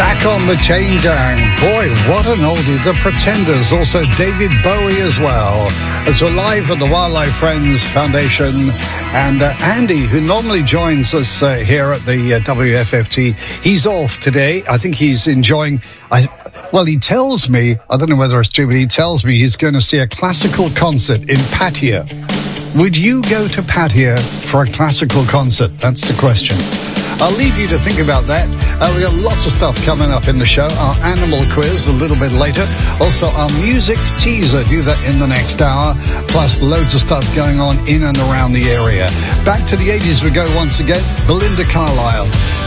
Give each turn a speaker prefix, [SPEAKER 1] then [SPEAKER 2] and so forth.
[SPEAKER 1] Back on the Chain Gang. Boy, what an oldie. The Pretenders, also David Bowie as well. As we're live at the Wildlife Friends Foundation. And Andy, who normally joins us here at the WFFT, he's off today. I think he's enjoying... Well, he tells me, I don't know whether it's true, but he tells me he's going to see a classical concert in Pattaya. Would you go to Pattaya for a classical concert? That's the question. I'll leave you to think about that. We've got lots of stuff coming up in the show. Our animal quiz a little bit later. Also, our music teaser. Do that in the next hour. Plus, loads of stuff going on in and around the area. Back to the 80s we go once again. Belinda Carlisle.